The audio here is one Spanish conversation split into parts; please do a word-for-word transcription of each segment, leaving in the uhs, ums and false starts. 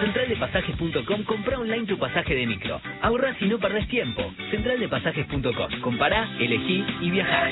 central de pasajes punto com, comprá online tu pasaje de micro. Ahorrás y no perdés tiempo. central de pasajes punto com. Compará, elegí y viajá.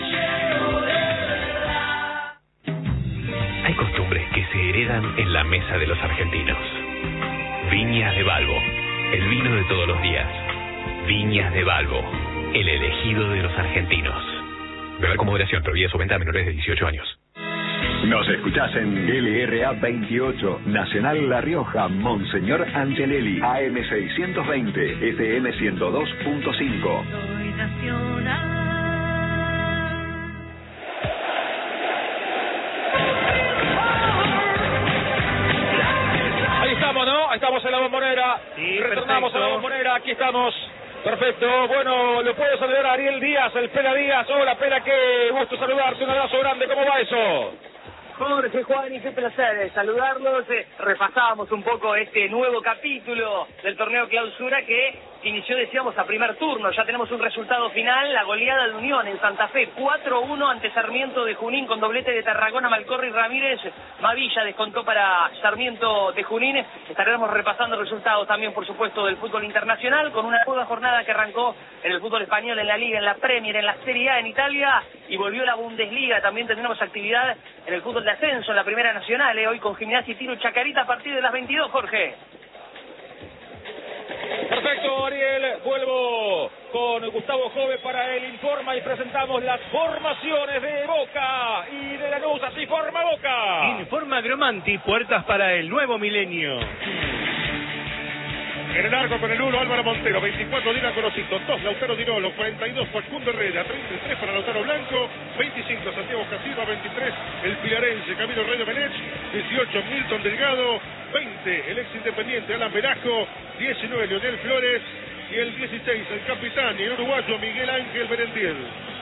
Hay costumbres que se heredan en la mesa de los argentinos. Viñas de Balbo, el vino de todos los días. Viñas de Balbo, el elegido de los argentinos. Beber con moderación, prohibida su venta a menores de dieciocho años. Nos escuchás en L R A veintiocho, Nacional La Rioja, Monseñor Angelelli, A M seiscientos veinte, F M ciento dos punto cinco. Soy nacional. Ahí estamos, ¿no? Ahí estamos en la Bombonera. Sí, retornamos perfecto. A la Bombonera, aquí estamos. Perfecto, bueno, lo puedo saludar a Ariel Díaz, el Pela Díaz. Hola, Pela, qué gusto saludarte, un abrazo grande, ¿cómo va eso? Jorge, Juan, y qué placer saludarlos. Eh, repasábamos un poco este nuevo capítulo del torneo clausura que inició, decíamos, a primer turno. Ya tenemos un resultado final, la goleada de Unión en Santa Fe, cuatro uno ante Sarmiento de Junín con doblete de Tarragona, Malcorri y Ramírez. Mavilla descontó para Sarmiento de Junín. Estaremos repasando resultados también, por supuesto, del fútbol internacional, con una nueva jornada que arrancó en el fútbol español, en la Liga, en la Premier, en la Serie A en Italia, y volvió la Bundesliga. También tenemos actividad en el fútbol de ascenso, en la Primera Nacional, eh, hoy con Gimnasia y Tiro Chacarita a partir de las veintidós, Jorge. Perfecto, Ariel, vuelvo con Gustavo Jove para el Informa y presentamos las formaciones de Boca y de Lanús. Así forma Boca. Informa Gromanti, puertas para el nuevo milenio. En el arco con el uno, Álvaro Montero, veinticuatro, Dina Colosito, dos, Lautaro Dinolo, cuarenta y dos, Facundo Herrera, treinta y tres para Lautaro Blanco, veinticinco, Santiago Casino, veintitrés, el Pilarense, Camilo Rey de Menech, dieciocho, Milton Delgado, veinte, el ex Independiente, Alan Verajo, diecinueve, Leonel Flores, y el dieciséis, el capitán y el uruguayo Miguel Ángel Berendiel.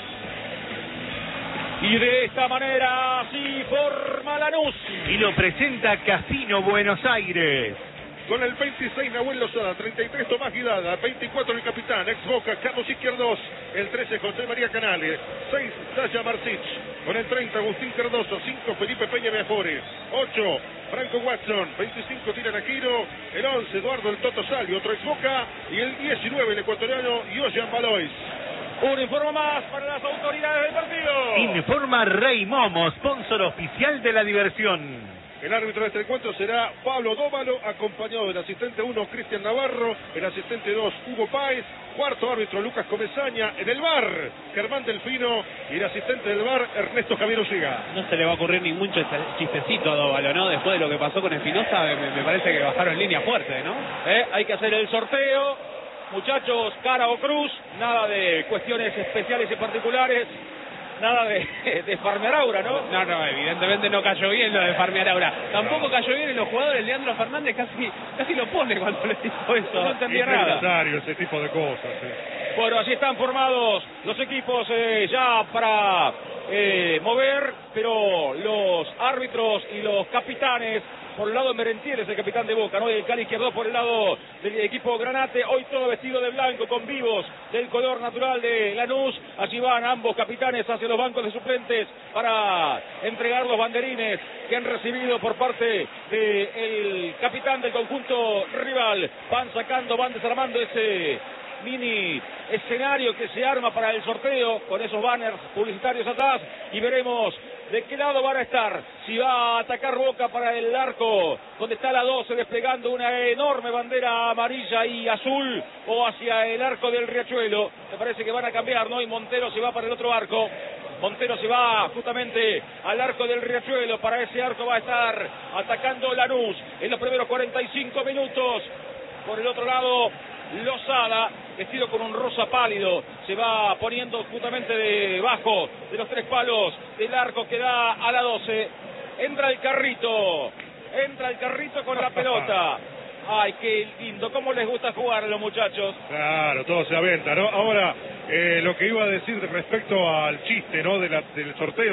Y de esta manera, así forma Lanús. Y lo presenta Casino Buenos Aires. Con el veintiséis, Nahuel Lozada, treinta y tres, Tomás Guidada, veinticuatro, el capitán, ex Boca, Carlos Izquierdos, el trece, José María Canales, seis, Sasha Marcich, con el treinta, Agustín Cardoso, cinco, Felipe Peña Beafores, ocho, Franco Watson, veinticinco, Tiran Aquino, el once, Eduardo El Toto Salvi, otro ex Boca, y el diecinueve, el ecuatoriano, Yoyan Valois. Un informe más para las autoridades del partido. Informa Rey Momo, sponsor oficial de la diversión. El árbitro de este encuentro será Pablo Dóvalo, acompañado del asistente uno, Cristian Navarro, el asistente dos, Hugo Páez, cuarto árbitro, Lucas Comesaña, en el V A R, Germán Delfino, y el asistente del V A R, Ernesto Javier Usiga. No se le va a ocurrir ningún chistecito a Dóvalo, ¿no? Después de lo que pasó con Espinosa, me, me parece que bajaron línea fuerte, ¿no? Eh, hay que hacer el sorteo, muchachos, cara o cruz, nada de cuestiones especiales y particulares. Nada de, de farmear aura, ¿no? No, no, evidentemente no cayó bien lo de farmear aura. Tampoco cayó bien en los jugadores. Leandro Fernández casi casi lo pone cuando le dijo eso. No entendía nada. Es necesario ese tipo de cosas. ¿eh? Bueno, así están formados los equipos eh, ya para eh, mover, pero los árbitros y los capitanes. Por el lado de Merentiel, el capitán de Boca, ¿no? Y el cara izquierdo por el lado del equipo Granate, hoy todo vestido de blanco, con vivos del color natural de Lanús. Allí van ambos capitanes hacia los bancos de suplentes para entregar los banderines que han recibido por parte del capitán del conjunto rival. Van sacando, van desarmando ese mini escenario que se arma para el sorteo con esos banners publicitarios atrás, y veremos de qué lado van a estar. Si va a atacar Boca para el arco donde está la doce desplegando una enorme bandera amarilla y azul, o hacia el arco del Riachuelo. Me parece que van a cambiar, ¿no? Y Montero se va para el otro arco. Montero se va justamente al arco del Riachuelo. Para ese arco va a estar atacando Lanús en los primeros cuarenta y cinco minutos. Por el otro lado, Lozada, vestido con un rosa pálido, se va poniendo justamente debajo de los tres palos del arco que da a la doce. Entra el carrito, entra el carrito con la pelota. Ay, qué lindo, cómo les gusta jugar a los muchachos. Claro, todo se aventa, ¿no? Ahora, eh, lo que iba a decir respecto al chiste, ¿no? De la, del sorteo,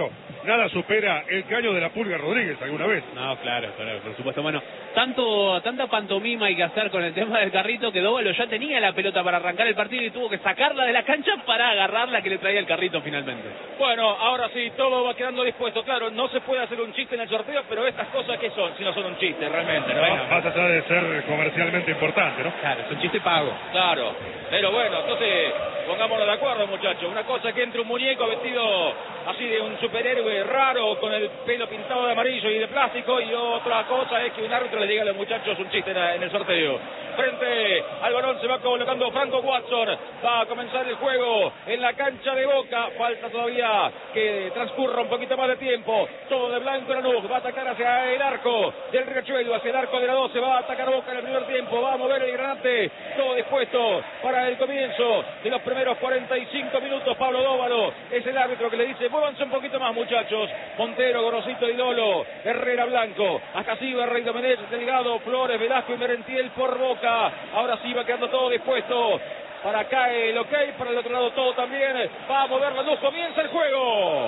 nada supera el caño de la Pulga Rodríguez alguna vez. No, claro, claro, por supuesto. Bueno, tanto tanta pantomima hay que hacer con el tema del carrito que Dóvalo ya tenía la pelota para arrancar el partido y tuvo que sacarla de la cancha para agarrarla que le traía el carrito finalmente. Bueno, ahora sí, todo va quedando dispuesto. Claro, no se puede hacer un chiste en el sorteo, pero estas cosas, ¿qué son? Si no son un chiste, realmente, ¿no? Bueno, más allá de ser comercialmente importante, ¿no? Claro, es un chiste pago. Claro, pero bueno, entonces pongámonos de acuerdo, muchachos. Una cosa es que entre un muñeco vestido así de un superhéroe raro con el pelo pintado de amarillo y de plástico, y otra cosa es que un árbitro le diga a los muchachos un chiste en, en el sorteo. Frente al balón se va colocando Franco Watson. Va a comenzar el juego en la cancha de Boca. Falta todavía que transcurra un poquito más de tiempo. Todo de blanco Lanús. Va a atacar hacia el arco del Riachuelo, hacia el arco de la doce. Va a atacar Boca en el primer tiempo. Va a mover el granate. Todo dispuesto para el comienzo de los primeros cuarenta y cinco minutos. Pablo Dóvalo es el árbitro que le dice: muévanse un poquito más, muchachos. Montero, Gorosito, Dilolo, Herrera, Blanco, Acasiva, Rey Domenech, Delgado, Flores, Velasco y Merentiel por Boca. Ahora sí va quedando todo dispuesto. Para acá el ok, para el otro lado todo también. Va a mover la luz, comienza el juego.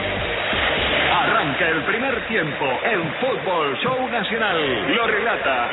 Arranca el primer tiempo en Fútbol Show Nacional. Lo relata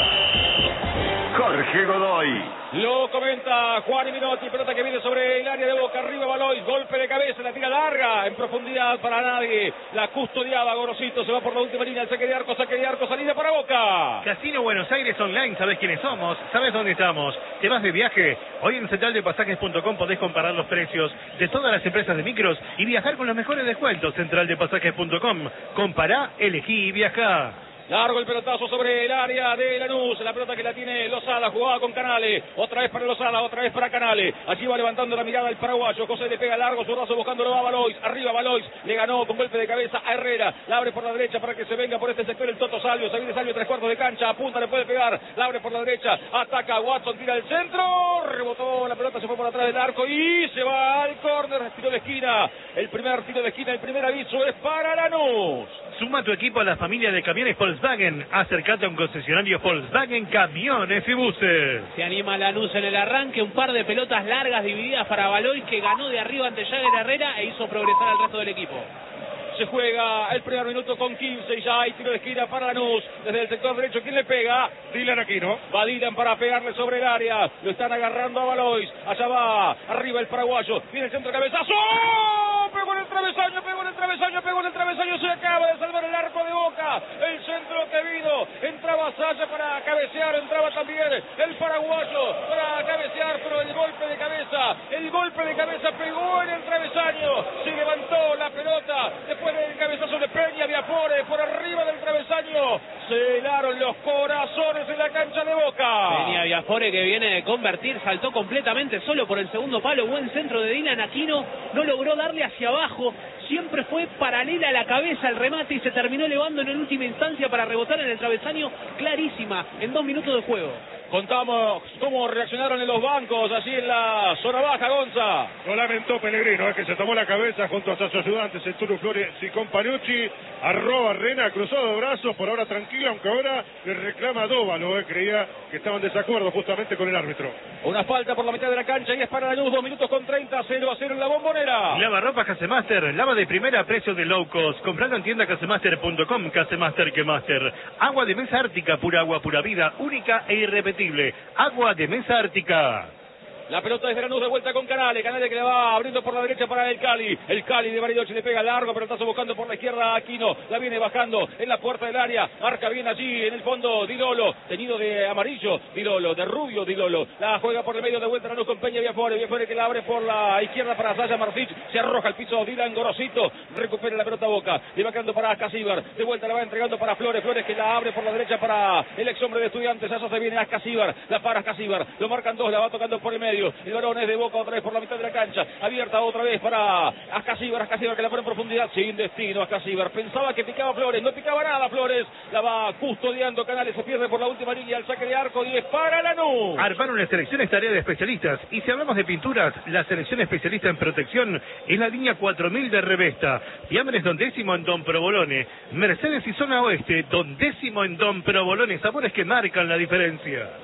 Jorge Godoy. Lo comenta Juan Minotti, pelota que viene sobre el área de Boca, arriba Balois, golpe de cabeza, la tira larga, en profundidad para nadie, la custodiaba Gorosito, se va por la última línea, el saque de arco, saque de arco, salida para Boca. Casino Buenos Aires Online, sabes quiénes somos, sabes dónde estamos, te vas de viaje, hoy en central de pasajes punto com podés comparar los precios de todas las empresas de micros y viajar con los mejores descuentos. central de pasajes punto com, compará, elegí y viajá. Largo el pelotazo sobre el área de Lanús, la pelota que la tiene Lozada, jugada con Canales, otra vez para Lozada, otra vez para Canales, allí va levantando la mirada el paraguayo, José le pega largo, su brazo buscándolo a Balois, arriba Balois, le ganó con golpe de cabeza a Herrera, la abre por la derecha para que se venga por este sector el Toto Salvio, se viene Salvio tres cuartos de cancha, apunta, le puede pegar, la abre por la derecha, ataca Watson, tira el centro, rebotó la pelota, se fue por atrás del arco y se va al córner, tiro de esquina, el primer tiro de esquina, el primer aviso es para Lanús. Suma tu equipo a la familia de camiones Volkswagen. Acércate a un concesionario Volkswagen Camiones y Buses. Se anima Lanús en el arranque. Un par de pelotas largas divididas para Baloy, que ganó de arriba ante Jagger Herrera e hizo progresar al resto del equipo. Se juega el primer minuto con quince y ya hay tiro de esquina para Lanús. Desde el sector derecho, ¿quién le pega? Dylan Aquino. Va Dylan para pegarle sobre el área. Lo están agarrando a Balois. Allá va, arriba el paraguayo. Viene el centro, cabezazo. Pegó en el travesaño, pegó en el travesaño, pegó en el travesaño. Se acaba de salvar el arco de Boca. El centro que vino. Entraba Saya para cabecear. Entraba también el paraguayo para cabecear. Pero el golpe de cabeza, el golpe de cabeza pegó en el travesaño. Se levantó la pelota. Después del cabezazo de Peña, Viafore por arriba del travesaño. Se helaron los corazones en la cancha de Boca. Peña Viafore, que viene de convertir, saltó completamente solo por el segundo palo. Buen centro de Dylan Aquino. No logró darle hacia abajo. Siempre fue paralela a la cabeza el remate y se terminó elevando en última instancia para rebotar en el travesaño. Clarísima, en dos minutos de juego. Contamos cómo reaccionaron en los bancos, allí en la zona baja, Gonza. Lo lamentó Pellegrino, es que se tomó la cabeza junto a sus ayudantes, el Turu Flores y Companucci. Arroba Rena, cruzado de brazos, por ahora tranquilo, aunque ahora le reclama Dóvalo, eh, creía que estaban en desacuerdo justamente con el árbitro. Una falta por la mitad de la cancha y es para Lanús, dos minutos con treinta, cero a cero en la Bombonera. Lava ropa Casemaster, lava de primera a precio de low cost. Comprando en tienda casemaster punto com, Casemaster que Master. Agua de mesa ártica, pura agua, pura vida, única e irrepetible. Agua de mesa ártica. La pelota es de Lanús de vuelta con Canales. Canales que le va abriendo por la derecha para el Cali. El Cali de Bariloche le pega largo, pelotazo buscando por la izquierda a Aquino. La viene bajando en la puerta del área. Marca bien allí en el fondo Dilolo. Tenido de amarillo Dilolo, de rubio Dilolo. La juega por el medio de vuelta Lanús con Peña Viafore. Viafore que la abre por la izquierda para Saya Marcich. Se arroja al piso Dylan Gorosito. Recupera la pelota Boca. Le va quedando para Acasíbar. De vuelta la va entregando para Flores. Flores que la abre por la derecha para el ex hombre de Estudiantes. Allá se viene Acasíbar. La para Acasíbar. Lo marcan dos. La va tocando por el medio. El balón es de Boca otra vez por la mitad de la cancha. Abierta otra vez para Acasíbar. Acasíbar que la pone en profundidad. Sin destino Acasíbar. Pensaba que picaba Flores. No picaba nada Flores. La va custodiando Canales. Se pierde por la última línea. El saque de arco. Y es para Lanús. Armar una selección es tarea de especialistas. Y si hablamos de pinturas, la selección especialista en protección es la línea cuatro mil de Revesta. Fiambres Don Décimo en Don Provolone. Mercedes y Zona Oeste. Don Décimo en Don Provolone. Sabores que marcan la diferencia.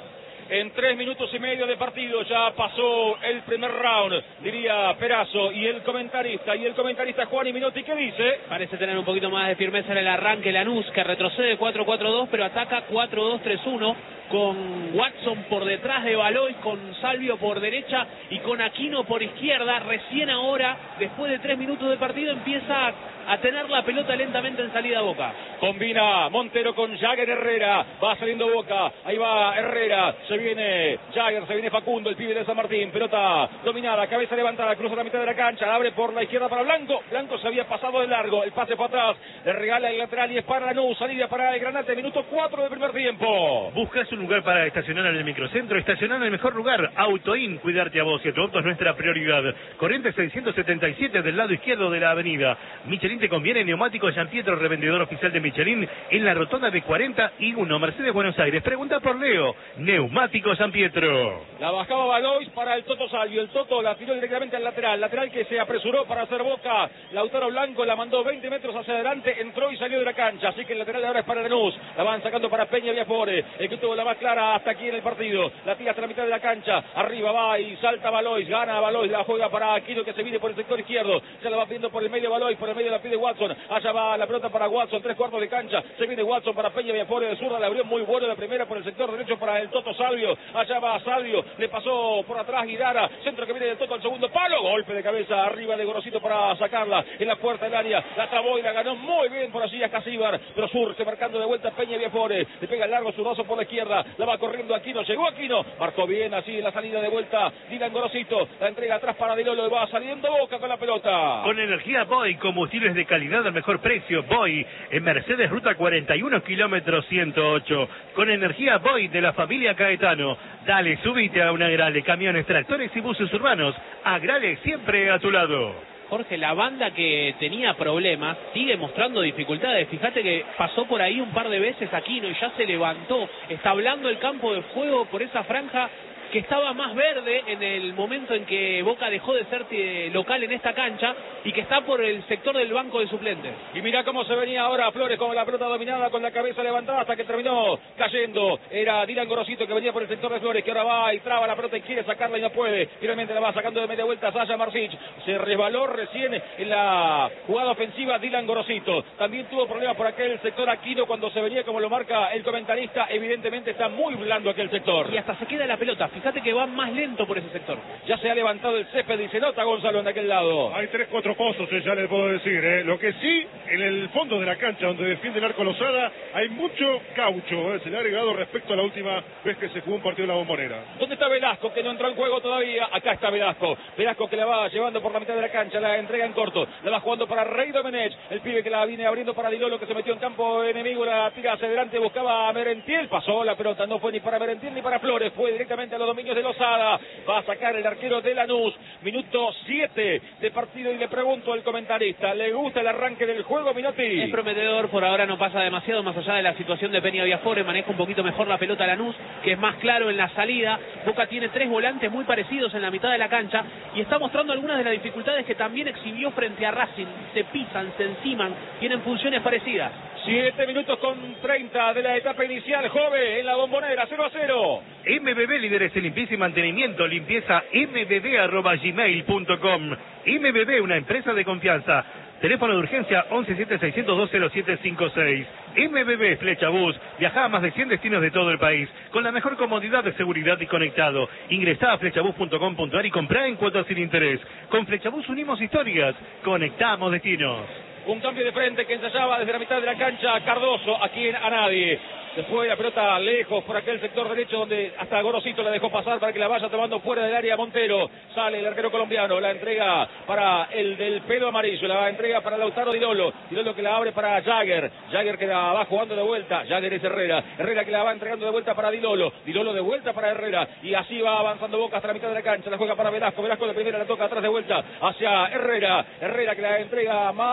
en tres minutos y medio de partido. Ya pasó el primer round, diría Perazo, y el comentarista, y el comentarista Juan y Minotti, ¿qué dice? Parece tener un poquito más de firmeza en el arranque Lanús, que retrocede cuatro cuatro dos, pero ataca cuatro dos tres uno, con Watson por detrás de Baloy, con Salvio por derecha y con Aquino por izquierda. Recién ahora, después de tres minutos de partido, empieza a tener la pelota lentamente en salida a Boca. Combina Montero con Jagger Herrera, va saliendo Boca, ahí va Herrera, se viene Jagger, se viene Facundo, el pibe de San Martín, pelota dominada, cabeza levantada, cruza la mitad de la cancha, la abre por la izquierda para Blanco, Blanco se había pasado de largo, el pase para atrás, le regala el lateral y es para Lanús, salida para el Granate, minuto cuatro del primer tiempo. ¿Buscas un lugar para estacionar en el microcentro? Estacionar en el mejor lugar, Autoin, cuidarte a vos y a tu auto es nuestra prioridad. Corrientes seiscientos setenta y siete del lado izquierdo de la avenida. Michelin te conviene, neumáticos Gian Pietro, revendedor oficial de Michelin, en la rotonda de cuarenta y uno, Mercedes, Buenos Aires. Pregunta por Leo, Neumáticos Gian Pietro. La bajaba Balois para el Toto Salvio, el Toto la tiró directamente al lateral, lateral que se apresuró para hacer Boca, Lautaro Blanco la mandó veinte metros hacia adelante, entró y salió de la cancha, así que el lateral ahora es para Lanús, la van sacando para Peña Viafore, el que tuvo la más clara hasta aquí en el partido, la tira hasta la mitad de la cancha, arriba va y salta Balois, gana Balois, la juega para Aquino que se viene por el sector izquierdo, se la va pidiendo por el medio Balois, por el medio la pide Watson, allá va la pelota para Watson, tres cuartos de cancha, se viene Watson para Peña Viafore de zurda, le abrió muy bueno la primera por el sector derecho para el Toto Salvio, allá va Salvio, le pasó por atrás Guidara, centro que viene del Toto al segundo palo, golpe de cabeza arriba de Gorosito para sacarla en la puerta del área, la trabó y la ganó muy bien por allí a Casíbar, pero surge marcando de vuelta Peña Viafore, le pega el largo zurdazo por la izquierda, la va corriendo Aquino, llegó Aquino, marcó bien así en la salida de vuelta, Dylan Gorosito, la entrega atrás para Dilolo, va saliendo Boca con la pelota. Con energía Boy, combustibles de calidad al mejor precio, Boy, en Mercedes Ruta cuarenta y uno, kilómetro ciento ocho, con energía Boy de la familia Caetano, dale, subite a una Agrale, camiones, tractores y buses urbanos, Agrale siempre a tu lado. Jorge, la banda que tenía problemas sigue mostrando dificultades. Fíjate que pasó por ahí un par de veces Aquino y ya se levantó. Está hablando el campo de juego por esa franja que estaba más verde en el momento en que Boca dejó de ser local en esta cancha y que está por el sector del banco de suplentes. Y mira cómo se venía ahora Flores con la pelota dominada, con la cabeza levantada hasta que terminó cayendo. Era Dylan Gorosito que venía por el sector de Flores, que ahora va y traba la pelota y quiere sacarla y no puede. Finalmente la va sacando de media vuelta Sasha Marcic. Se resbaló recién en la jugada ofensiva Dylan Gorosito. También tuvo problemas por aquel sector Aquino cuando se venía, como lo marca el comentarista. Evidentemente está muy blando aquel sector. Y hasta se queda la pelota. Fíjate que va más lento por ese sector. Ya se ha levantado el césped y se nota Gonzalo en aquel lado. Hay tres, cuatro pozos, eh, ya les puedo decir. Eh. Lo que sí, en el fondo de la cancha donde defiende el arco Lozada, hay mucho caucho. Eh. Se le ha agregado respecto a la última vez que se jugó un partido en la Bombonera. ¿Dónde está Velasco? Que no entró en juego todavía. Acá está Velasco. Velasco que la va llevando por la mitad de la cancha. La entrega en corto. La va jugando para Rey Domenech. El pibe que la viene abriendo para Dilolo, que se metió en campo enemigo. La tira hacia adelante. Buscaba a Merentiel. Pasó la pelota. No fue ni para Merentiel ni para Flores. Fue directamente a los dominios de Lozada. Va a sacar el arquero de Lanús. Minuto siete de partido y le pregunto al comentarista, ¿le gusta el arranque del juego, Minotti? Es prometedor, por ahora no pasa demasiado más allá de la situación de Peña Viafore, maneja un poquito mejor la pelota Lanús, que es más claro en la salida. Boca tiene tres volantes muy parecidos en la mitad de la cancha y está mostrando algunas de las dificultades que también exhibió frente a Racing. Se pisan, se enciman, tienen funciones parecidas. Siete minutos con treinta de la etapa inicial, Jove, en la Bombonera, cero a cero. M B B, líderes en limpieza y mantenimiento, limpieza m b b arroba gmail punto com. M B B, una empresa de confianza. Teléfono de urgencia once siete seiscientos dos cero siete cinco seis. M B B Flechabús, viaja a más de cien destinos de todo el país, con la mejor comodidad de seguridad y conectado. Ingresá a flechabús punto com punto a r y comprá en cuotas sin interés. Con Flechabús unimos historias, conectamos destinos. Un cambio de frente que ensayaba desde la mitad de la cancha Cardoso, aquí en A Nadie. Se fue la pelota lejos por aquel sector derecho donde hasta Gorosito la dejó pasar para que la vaya tomando fuera del área Montero. Sale el arquero colombiano, la entrega para el del pelo amarillo, la entrega para Lautaro Dilolo. Dilolo que la abre para Jagger. Jagger que la va jugando de vuelta. Jagger es Herrera. Herrera que la va entregando de vuelta para Dilolo. Dilolo de vuelta para Herrera. Y así va avanzando Boca hasta la mitad de la cancha. La juega para Velasco. Velasco de primera la toca atrás de vuelta hacia Herrera. Herrera que la entrega más atrás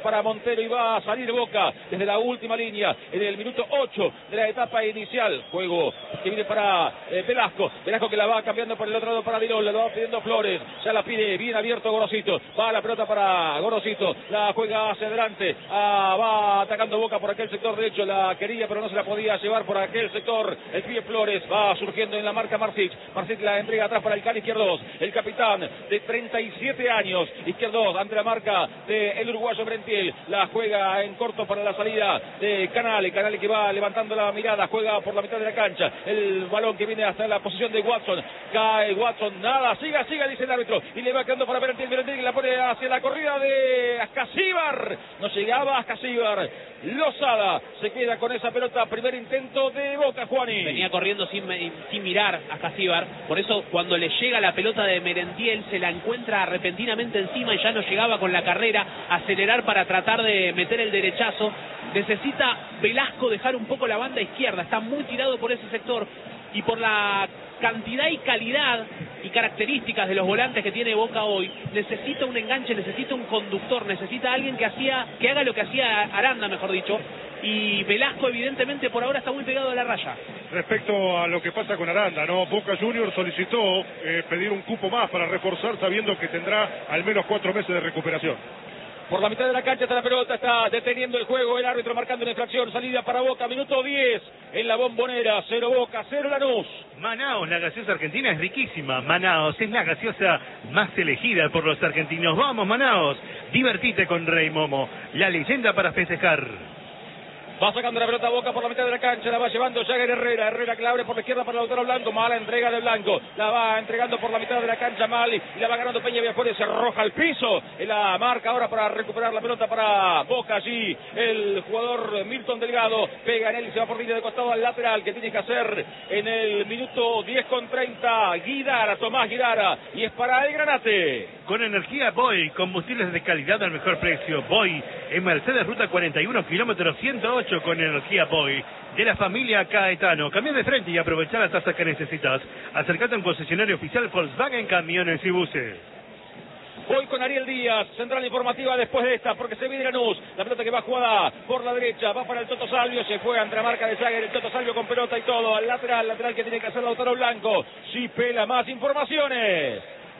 para Montero y va a salir Boca desde la última línea en el minuto ocho de la etapa inicial. Juego que viene para eh, Velasco. Velasco que la va cambiando por el otro lado para Dirola, lo va pidiendo Flores. Ya la pide bien abierto Gorosito. Va la pelota para Gorosito. La juega hacia adelante. Ah, va atacando Boca por aquel sector derecho. La quería pero no se la podía llevar por aquel sector. El pibe Flores va surgiendo en la marca Marsic. Marsic la entrega atrás para el Cali Izquierdos. El capitán de treinta y siete años. Izquierdos ante la marca del uruguayo Merentiel. La juega en corto para la salida de Canale. Canale que va levantando la mirada. Juega por la mitad de la cancha. El balón que viene hasta la posición de Watson. Cae Watson. Nada. Siga, siga, dice el árbitro. Y le va quedando para Merentiel. Merentiel que la pone hacia la corrida de Ascasíbar. No llegaba Ascasíbar. Lozada se queda con esa pelota. Primer intento de Boca, Juani. Venía corriendo sin, sin mirar a Ascasíbar. Por eso cuando le llega la pelota de Merentiel se la encuentra repentinamente encima y ya no llegaba con la carrera a acelerar para tratar de meter el derechazo. Necesita Velasco dejar un poco la banda izquierda. Está muy tirado por ese sector. Y por la cantidad y calidad y características de los volantes que tiene Boca hoy, necesita un enganche, necesita un conductor, necesita alguien que hacía, que haga lo que hacía Aranda, mejor dicho, y Velasco evidentemente por ahora está muy pegado a la raya. Respecto a lo que pasa con Aranda, ¿no? Boca Juniors solicitó eh, pedir un cupo más para reforzar sabiendo que tendrá al menos cuatro meses de recuperación. Por la mitad de la cancha está la pelota, está deteniendo el juego, el árbitro marcando una infracción, salida para Boca, minuto diez en la Bombonera, cero Boca, cero Lanús. Manaos, la gaseosa argentina es riquísima. Manaos es la gaseosa más elegida por los argentinos. Vamos, Manaos, divertite con Rey Momo, la leyenda para festejar. Va sacando la pelota a Boca por la mitad de la cancha, la va llevando Jagger Herrera, Herrera que la abre por la izquierda para Lautaro Blanco, mala entrega de Blanco, la va entregando por la mitad de la cancha Mali, y la va ganando Peña Villafuerte, se arroja al piso, en la marca ahora para recuperar la pelota para Boca allí, el jugador Milton Delgado, pega en él y se va por línea de costado al lateral, que tiene que hacer en el minuto diez con treinta, Guidara, Tomás Guidara, y es para el Granate. Con energía Boy, combustibles de calidad al mejor precio. Boy, en Mercedes Ruta cuarenta y uno, kilómetro ciento ocho, con energía Boy, de la familia Caetano. Cambia de frente y aprovecha la tasa que necesitas. Acércate a un concesionario oficial Volkswagen Camiones y Buses. Voy con Ariel Díaz, central informativa después de esta, porque se viene Lanús. La pelota que va jugada por la derecha, va para el Toto Salvio, se fue ante la marca de Jagger, el Toto Salvio con pelota y todo, al lateral, lateral que tiene que hacer Lautaro Blanco. Sí, pela más informaciones.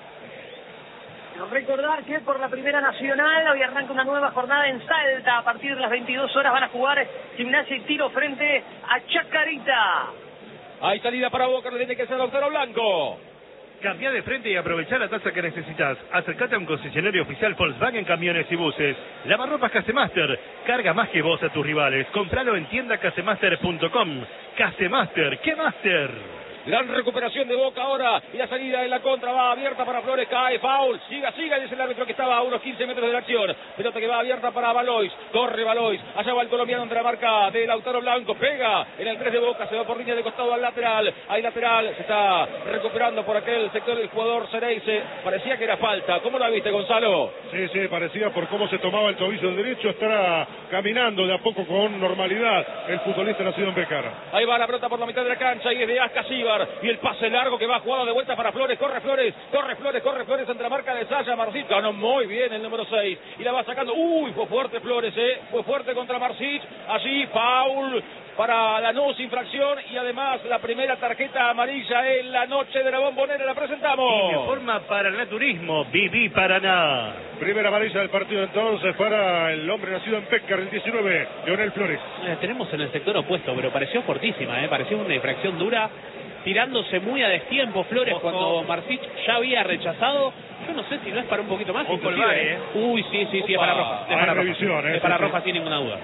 Recordar que por la Primera Nacional hoy arranca una nueva jornada en Salta. A partir de las veintidós horas van a jugar Gimnasia y Tiro frente a Chacarita. Hay salida para Boca, le tiene que ser Lautaro Blanco. Cambia de frente y aprovecha la tasa que necesitas. Acércate a un concesionario oficial Volkswagen Camiones y Buses. Lavarropas Casemaster. Carga más que vos a tus rivales. Compralo en tienda casemaster punto com. Casemaster, ¿qué Master? Gran recuperación de Boca ahora y la salida en la contra va abierta para Flores, cae, foul, siga, siga, dice el árbitro que estaba a unos quince metros de la acción. Pelota que va abierta para Valois, corre Valois, allá va el colombiano entre la marca de Lautaro Blanco, pega en el tres de Boca, se va por línea de costado al lateral, hay lateral, se está recuperando por aquel sector del jugador Cereice, parecía que era falta. ¿Cómo la viste, Gonzalo? Sí, sí, parecía por cómo se tomaba el tobillo derecho, estará caminando de a poco con normalidad el futbolista nacido en Becara. Ahí va la pelota por la mitad de la cancha y es de Ascasíbar. Y el pase largo que va jugado de vuelta para Flores, corre Flores, corre Flores, corre Flores entre la marca de Saya, Marsic, ganó muy bien el número seis, y la va sacando, uy, fue fuerte Flores, eh, fue fuerte contra Marsic, allí, foul para Lanús, infracción, y además la primera tarjeta amarilla en la noche de la Bombonera, la presentamos. Informa para el naturismo, Viví Paraná. Primera amarilla del partido entonces para el hombre nacido en Pécar, el diecinueve, Leonel Flores. La tenemos en el sector opuesto, pero pareció fortísima, eh, pareció una infracción dura, tirándose muy a destiempo Flores. Ojo. Cuando Marsic ya había rechazado. Yo no sé si no es para un poquito más. Ojo el bar, ¿eh? Uy, sí, sí, sí, es para roja. Es para, revisión, roja. Eh, es para sí, roja sí. sin ninguna duda.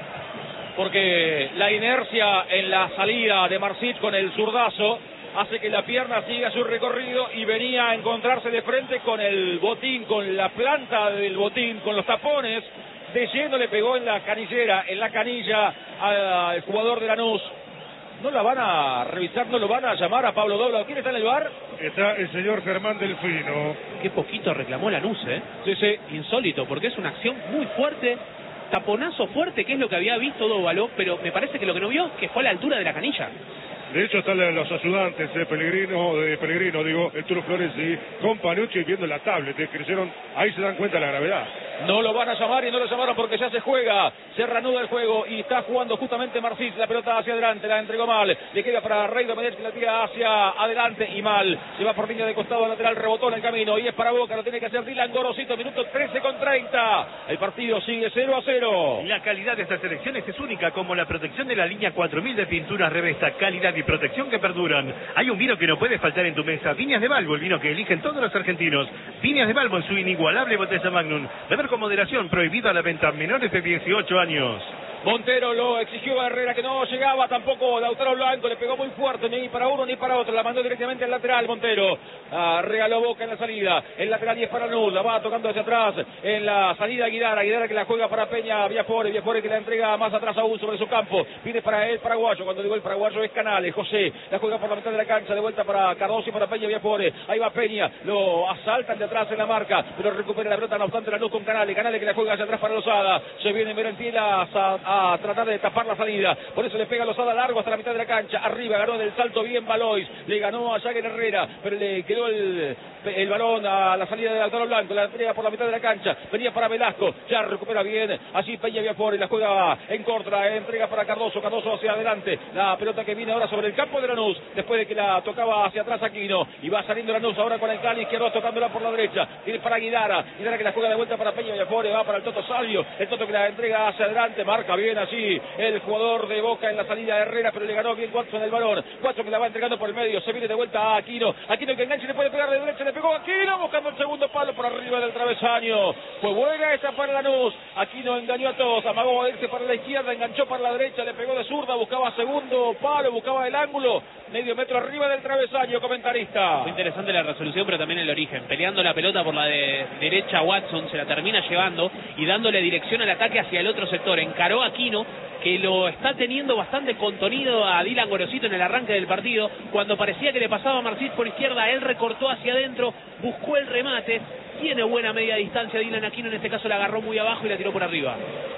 Porque la inercia en la salida de Marsic con el zurdazo hace que la pierna siga su recorrido y venía a encontrarse de frente con el botín, con la planta del botín, con los tapones. De lleno le pegó en la canillera, en la canilla al jugador de Lanús. ¿No la van a revisar, no lo van a llamar a Pablo Dobla? ¿Quién está en el bar? Está el señor Germán Delfino. Qué poquito reclamó Lanús, ¿eh? Sí, sí. Insólito, porque es una acción muy fuerte, taponazo fuerte, que es lo que había visto Dóvalo, pero me parece que lo que no vio, que fue a la altura de la canilla. De hecho están los ayudantes de Pellegrino, de Pellegrino, digo, el Turo Flores y con Panucci viendo la tablet, que creyeron, ahí se dan cuenta de la gravedad. No lo van a llamar y no lo llamaron porque ya se juega. Se reanuda el juego y está jugando justamente Marcís. La pelota hacia adelante, la entregó mal. Le queda para Rey de Medellín, la tira hacia adelante y mal. Se va por línea de costado lateral, rebotó en el camino y es para Boca. Lo tiene que hacer Dylan Gorosito, minuto trece con treinta. El partido sigue cero a cero. La calidad de estas selecciones es única, como la protección de la línea cuatro mil de pinturas Revesta. Calidad y protección que perduran. Hay un vino que no puede faltar en tu mesa. Viñas de Balbo, el vino que eligen todos los argentinos. Viñas de Balbo en su inigualable botella Magnum. Beber con moderación, prohibida la venta a menores de dieciocho años. Montero lo exigió a Herrera, que no llegaba tampoco. Lautaro Blanco le pegó muy fuerte, ni para uno ni para otro. La mandó directamente al lateral Montero. Ah, regaló Boca en la salida. El lateral y es para Lanús. La va tocando hacia atrás. En la salida Aguilar. Aguilar que la juega para Peña. Viafore. Viafore que la entrega más atrás aún sobre su campo. Viene para el paraguayo. Cuando digo el paraguayo es Canales. José la juega por la mitad de la cancha. De vuelta para Cardoso y para Peña. Viafore. Ahí va Peña. Lo asaltan de atrás en la marca. Pero recupera la pelota. No obstante Lanús con Canales. Canales que la juega hacia atrás para Lozada. Se viene Merentiel a, a tratar de tapar la salida. Por eso le pega Lozada largo hasta la mitad de la cancha. Arriba ganó del salto bien Valois. Le ganó a Jagger Herrera. Pero le quedó el, el balón a la salida de Lautaro Blanco. La entrega por la mitad de la cancha. Venía para Velasco. Ya recupera bien. Así Peña Viafore. La juega en contra. Entrega para Cardoso. Cardoso hacia adelante. La pelota que viene ahora sobre el campo de Lanús. Después de que la tocaba hacia atrás Aquino. Y va saliendo Lanús ahora con el cali izquierdo tocándola por la derecha. Viene para Guidara. Guidara que la juega de vuelta para Peña Viafore. Va para el Toto Salvio. El Toto que la entrega hacia adelante. Marca bien así el jugador de Boca en la salida de Herrera. Pero le ganó bien Watson el balón. Watson que la va entregando por el medio. Se viene de vuelta a Aquino. Aquino que enganche le puede pegar de derecha. Le pegó a Aquino. Buscando el segundo palo por arriba del travesaño. Fue buena esa para Lanús. Aquino engañó a todos. Amagó a irse para la izquierda. Enganchó para la derecha. Le pegó de zurda. Buscaba segundo palo. Buscaba el ángulo. Medio metro arriba del travesaño, comentarista. Muy interesante la resolución, pero también el origen. Peleando la pelota por la de derecha, Watson se la termina llevando y dándole dirección al ataque hacia el otro sector. Encaró a Aquino, que lo está teniendo bastante contenido a Dylan Gorosito en el arranque del partido. Cuando parecía que le pasaba a Marcís por izquierda, él recortó hacia adentro, buscó el remate. Tiene buena media distancia Dylan Aquino, en este caso la agarró muy abajo y la tiró por arriba.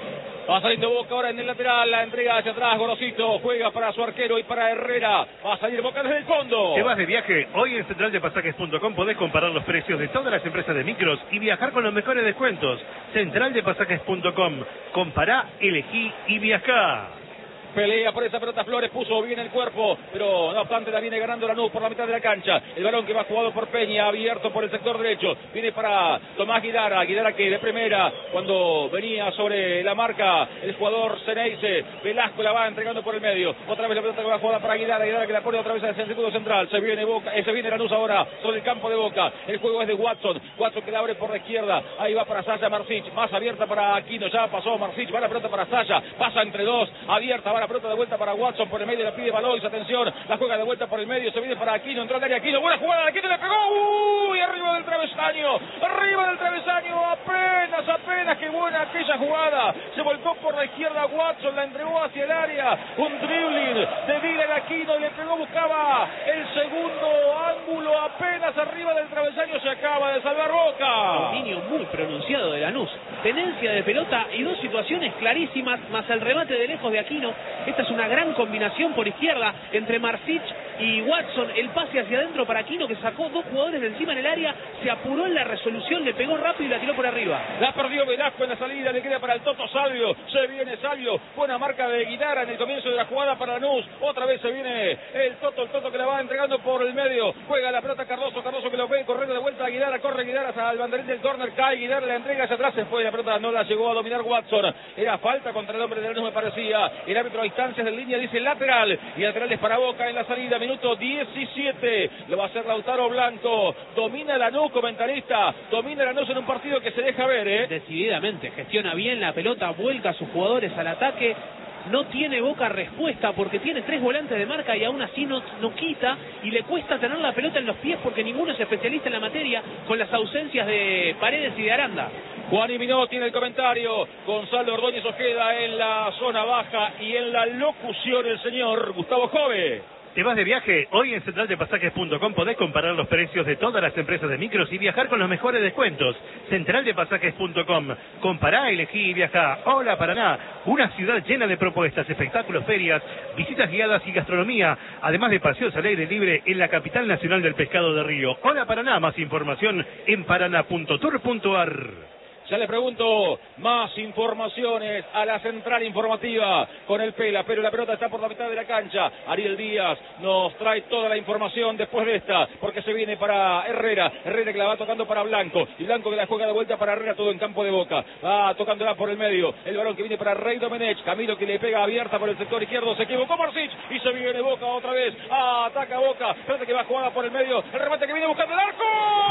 Va saliendo Boca ahora en el lateral, la entrega hacia atrás, Gorosito juega para su arquero y para Herrera. Va a salir Boca desde el fondo. ¿Te vas de viaje? Hoy en central de pasajes punto com podés comparar los precios de todas las empresas de micros y viajar con los mejores descuentos. central de pasajes punto com. Compará, elegí y viajá. Pelea por esa pelota Flores, puso bien el cuerpo, pero no obstante la viene ganando Lanús por la mitad de la cancha. El balón que va jugado por Peña, abierto por el sector derecho. Viene para Tomás Guidara, Guidara que de primera, cuando venía sobre la marca el jugador Ceneice. Velasco la va entregando por el medio. Otra vez la pelota que va jugada para Guidara, Guidara que la pone otra vez al circuito central. Se viene Boca, eh, se viene Lanús ahora sobre el campo de Boca. El juego es de Watson, Watson que la abre por la izquierda. Ahí va para Sasha Marcich, más abierta para Aquino, ya pasó Marcich, va la pelota para Sasha, pasa entre dos, abierta, va la pelota de vuelta para Watson por el medio, la pide Valois, atención, la juega de vuelta por el medio, se viene para Aquino, entró al área Aquino, buena jugada, Aquino le pegó, uy, arriba del travesaño, arriba del travesaño, apenas, apenas, qué buena aquella jugada, se volcó por la izquierda Watson, la entregó hacia el área, un dribbling de Dylan Aquino, le pegó, buscaba el segundo ángulo, apenas arriba del travesaño, se acaba de salvar Boca. Dominio muy pronunciado de Lanús, tenencia de pelota y dos situaciones clarísimas, más el remate de lejos de Aquino. Esta es una gran combinación por izquierda entre Marcich y Watson, el pase hacia adentro para Aquino que sacó dos jugadores de encima en el área, se apuró en la resolución, le pegó rápido y la tiró por arriba. La perdió Velasco en la salida, le queda para el Toto Salvio, se viene Salvio, buena marca de Guidara en el comienzo de la jugada para Lanús, otra vez se viene el Toto, el Toto que la va entregando por el medio, juega la pelota Cardoso, Cardoso que lo ve corriendo de vuelta a Guidara, corre Guidara hasta el banderín del córner, cae Guidara, la entrega hacia atrás, se fue, la pelota no la llegó a dominar Watson, era falta contra el hombre de Lanús me parecía, el árbitro a distancias de línea dice lateral, y lateral es para Boca en la salida, minuto diecisiete, lo va a hacer Lautaro Blanco, domina Lanús, comentarista, domina Lanús en un partido que se deja ver, ¿eh? Decididamente, gestiona bien la pelota, vuelca a sus jugadores al ataque, no tiene Boca respuesta porque tiene tres volantes de marca y aún así no, no quita y le cuesta tener la pelota en los pies porque ninguno es especialista en la materia con las ausencias de Paredes y de Aranda. Juan y Minotti en el comentario, Gonzalo Ordóñez Ojeda en la zona baja y en la locución el señor Gustavo Jove. ¿Te vas de viaje? Hoy en central de pasajes punto com podés comparar los precios de todas las empresas de micros y viajar con los mejores descuentos. central de pasajes punto com. Compará, elegí y viajá. Hola Paraná, una ciudad llena de propuestas, espectáculos, ferias, visitas guiadas y gastronomía, además de paseos al aire libre en la capital nacional del pescado de Río. Hola Paraná, más información en paraná punto tour punto ar. Ya le pregunto más informaciones a la central informativa con el Pela, pero la pelota está por la mitad de la cancha. Ariel Díaz nos trae toda la información después de esta, porque se viene para Herrera. Herrera que la va tocando para Blanco, y Blanco que la juega de vuelta para Herrera, todo en campo de Boca. Va tocándola por el medio. El balón que viene para Rey Domenech. Camilo que le pega abierta por el sector izquierdo. Se equivocó Marsic y se viene Boca otra vez. Ah, ataca Boca. Pelota que va jugada por el medio. El remate que viene buscando el arco.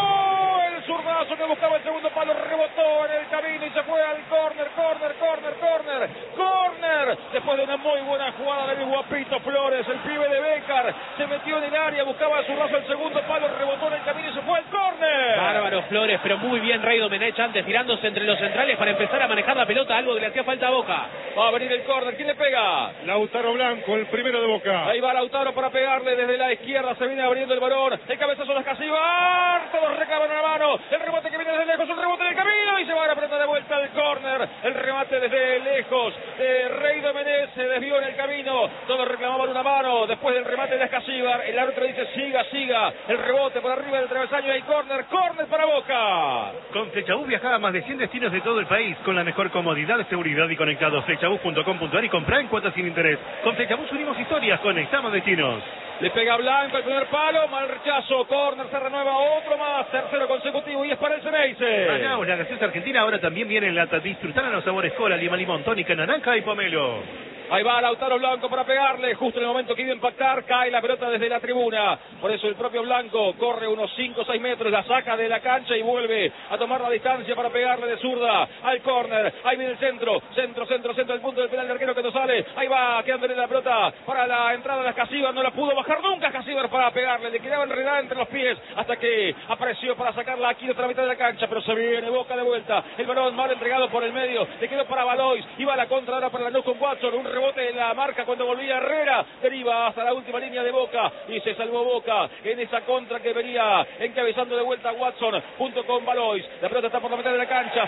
El zurdazo que buscaba el segundo palo rebotó en el camino y se fue al córner, córner, córner, córner, córner. Después de una muy buena jugada del Guapito Flores, el pibe de Bécar se metió en el área, buscaba a zurdazo el segundo palo, rebotó en el camino y se fue al córner. Bárbaro Flores, pero muy bien Rey Domenech antes tirándose entre los centrales para empezar a manejar la pelota, algo que le hacía falta a Boca. Va a venir el córner, ¿quién le pega? Lautaro Blanco, el primero de Boca. Ahí va Lautaro para pegarle desde la izquierda, se viene abriendo el balón, el cabezazo de Escasíbar, todos recaban a la mano, el rebote que viene desde lejos, el rebote en el camino y se va a la pelota de vuelta al córner, el remate desde lejos de Rey Domenech, se desvió en el camino, todos reclamaban una mano, después del remate de Escasíbar, el árbitro dice siga, siga, el rebote por arriba del travesaño y hay córner, córner para Boca. Con Flechabús viaja a más de cien destinos de todo el país, con la mejor comodidad, seguridad y conectado. Flechabús punto com punto ar y compra en cuotas sin interés. Con Flechabús unimos historias, conectamos destinos. Le pega Blanco el primer palo, mal rechazo, córner, se renueva otro más, tercero consecutivo y es para el Ceneice. Rayamos, la gaseosa argentina ahora también viene en lata. Disfrutar a los sabores cola, lima, limón, tónica, naranja y pomelo. Ahí va Lautaro Blanco para pegarle, justo en el momento que iba a impactar, cae la pelota desde la tribuna. Por eso el propio Blanco corre unos cinco o seis metros, la saca de la cancha y vuelve a tomar la distancia para pegarle de zurda al córner. Ahí viene el centro, centro, centro, centro, el punto del penal de arquero que no sale. Ahí va quedándole la pelota para la entrada de Escasíbar, no la pudo bajar nunca Escasíbar para pegarle, le quedaba enredada entre los pies hasta que apareció para sacarla aquí de la mitad de la cancha, pero se viene Boca de vuelta. El balón mal entregado por el medio, le quedó para Valois, iba a la contra ahora para la Lanús con Watson, un rebote en la marca cuando volvía Herrera, deriva hasta la última línea de Boca y se salvó Boca en esa contra que venía encabezando de vuelta a Watson junto con Valois. La pelota está por la mitad de la cancha,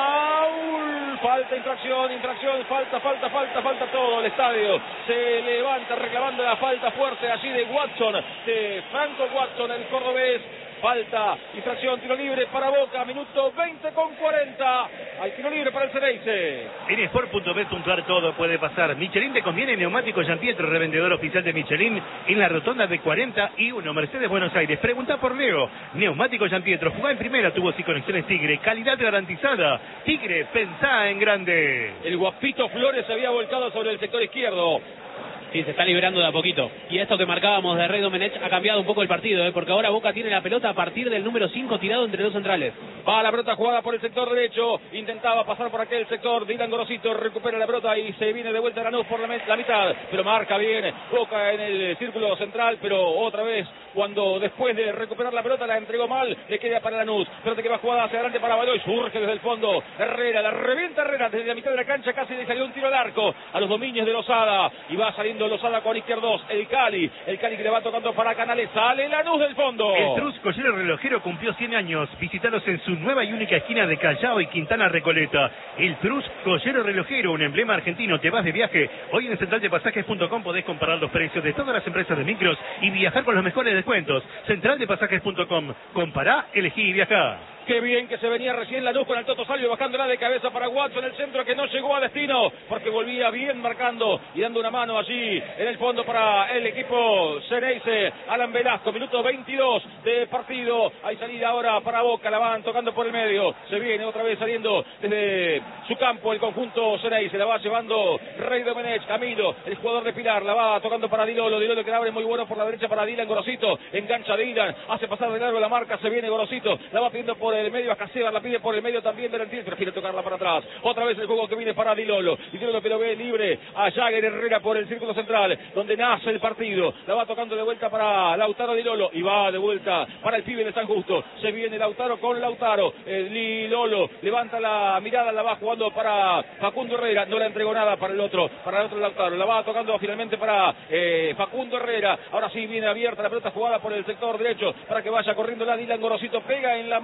foul, falta, infracción, infracción, falta, falta, falta, falta todo el estadio. Se levanta reclamando la falta fuerte allí de Watson, de Franco Watson, el cordobés. Falta, infracción, tiro libre para Boca, minuto veinte con cuarenta. Hay tiro libre para el Ceneice. En sport punto bet punto ar todo puede pasar. Michelin te conviene, neumático Gianpietro, revendedor oficial de Michelin en la rotonda de cuarenta y uno, Mercedes, Buenos Aires. Pregunta por Leo. Neumático Gianpietro, jugá en primera, tubos y conexiones Tigre, calidad garantizada. Tigre, pensá en grande. El Guapito Flores se había volcado sobre el sector izquierdo. Sí, se está liberando de a poquito. Y esto que marcábamos de Rey Domenech ha cambiado un poco el partido, ¿eh? Porque ahora Boca tiene la pelota a partir del número cinco tirado entre dos centrales. Va la pelota jugada por el sector derecho, intentaba pasar por aquel sector, Dylan Gorosito recupera la pelota y se viene de vuelta Lanús por la, la mitad, pero marca bien Boca en el círculo central, pero otra vez cuando después de recuperar la pelota la entregó mal, le queda para Lanús, pelota que va jugada hacia adelante para Valois, surge desde el fondo Herrera, la revienta Herrera desde la mitad de la cancha, casi le salió un tiro al arco a los dominios de Lozada y va saliendo Lozada con izquierdos, el Cali, el Cali que le va tocando para Canales, sale Lanús del fondo. El Trus Collero Relojero cumplió cien años, visítalos en su nueva y única esquina de Callao y Quintana Recoleta. El Trus Collero Relojero, un emblema argentino. Te vas de viaje, hoy en central de pasajes punto com podés comparar los precios de todas las empresas de micros y viajar con los mejores descuentos. central de pasajes punto com, compará, elegí y viajá. Qué bien que se venía recién Lanús con el Toto Salvio bajándola de cabeza para Watson, el centro que no llegó a destino porque volvía bien marcando y dando una mano allí en el fondo para el equipo Ceneice. Alan Velasco, minuto veintidós de partido. Hay salida ahora para Boca, la van tocando por el medio. Se viene otra vez saliendo desde su campo el conjunto Ceneice. La va llevando Rey Domenech, Camilo, el jugador de Pilar. La va tocando para Dilolo. Dilolo que la abre muy bueno por la derecha para Dylan Gorosito. Engancha Dylan, hace pasar de largo la marca. Se viene Gorosito, la va pidiendo por el medio a Escasíbar, la pide por el medio también Berentil, prefiere tocarla para atrás. Otra vez el juego que viene para Dilolo. Dilolo que lo ve libre a Jagger Herrera por el círculo central, donde nace el partido. La va tocando de vuelta para Lautaro Dilolo y va de vuelta para el pibe de San Justo. Se viene Lautaro con Lautaro. El Dilolo levanta la mirada, la va jugando para Facundo Herrera. No le entregó nada para el otro, para el otro Lautaro. La va tocando finalmente para eh, Facundo Herrera. Ahora sí viene abierta la pelota jugada por el sector derecho para que vaya corriendo la Dylan Gorosito. Pega en la marca, se va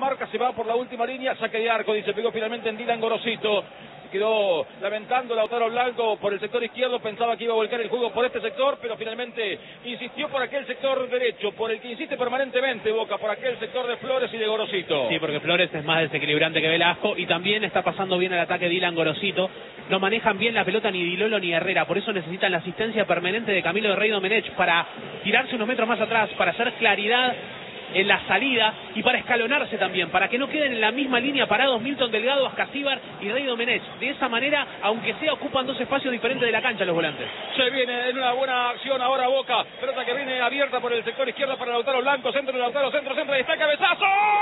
va por la última línea, saque de arco, dice, pegó finalmente en Dylan Gorosito. Quedó lamentando Lautaro Blanco por el sector izquierdo, pensaba que iba a volcar el juego por este sector, pero finalmente insistió por aquel sector derecho, por el que insiste permanentemente Boca, por aquel sector de Flores y de Gorosito. Sí, porque Flores es más desequilibrante que Velasco y también está pasando bien el ataque Dylan Gorosito. No manejan bien la pelota ni Di Lolo ni Herrera, por eso necesitan la asistencia permanente de Camilo de Rey Domenech para tirarse unos metros más atrás, para hacer claridad en la salida y para escalonarse también, para que no queden en la misma línea parados Milton Delgado, Ascasíbar y Rey Domenech. De esa manera, aunque sea, ocupan dos espacios diferentes de la cancha los volantes. Se viene en una buena acción ahora Boca, pelota que viene abierta por el sector izquierdo para Lautaro Blanco, centro de Lautaro, centro, centro, y está cabezazo.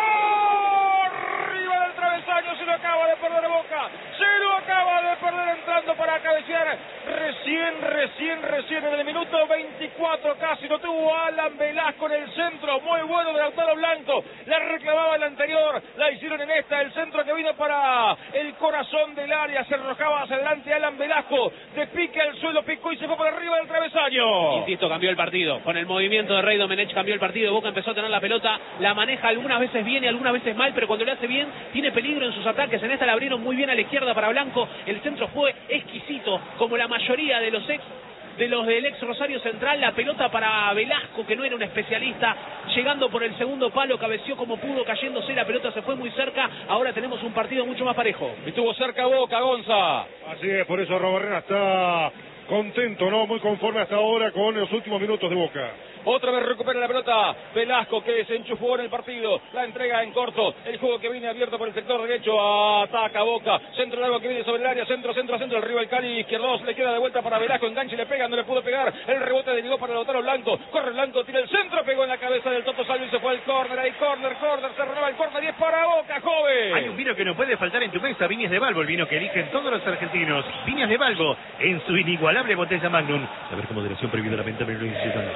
Arriba del travesaño, se lo acaba de perder Boca, se lo acaba de perder entrando para cabecear recién, recién, recién en el minuto veinticuatro casi, lo tuvo Alan Velasco en el centro, muy bueno de Lautaro Blanco, la reclamaba el anterior, la hicieron en esta, el centro que vino para el corazón del área, se arrojaba hacia adelante Alan Velasco, de pique al suelo, picó y se fue por arriba del travesaño. Insisto, cambió el partido, con el movimiento de Rey Domenech cambió el partido, Boca empezó a tener la pelota, la maneja algunas veces bien y algunas veces mal, pero cuando le hace bien, tiene peligro en sus ataques, en esta la abrieron muy bien a la izquierda para Blanco, el centro fue exquisito, como la mayoría de los ex de los del ex Rosario Central, la pelota para Velasco, que no era un especialista, llegando por el segundo palo, cabeció como pudo, cayéndose, la pelota se fue muy cerca, ahora tenemos un partido mucho más parejo. Estuvo cerca Boca, Gonza. Así es, por eso Robarrena está contento, ¿no? Muy conforme hasta ahora con los últimos minutos de Boca. Otra vez recupera la pelota Velasco, que se enchufó en el partido, la entrega en corto, el juego que viene abierto por el sector derecho, ataca Boca, centro largo que viene sobre el área, centro, centro, centro, el rival Cali izquierdo, le queda de vuelta para Velasco, enganche y le pega, no le pudo pegar, el rebote derivó para Lautaro Blanco, corre Blanco, tira el centro, pegó en la cabeza del Toto Salvi y se fue al córner, ahí córner, córner, se renueva el córner y es para Boca, joven. Hay un vino que no puede faltar en tu mesa, Viñas de Balbo, el vino que eligen todos los argentinos. Viñas de Balbo, en su inigualable botella Magnum. A ver, con moderación, prohibido la venta, pero no incitan.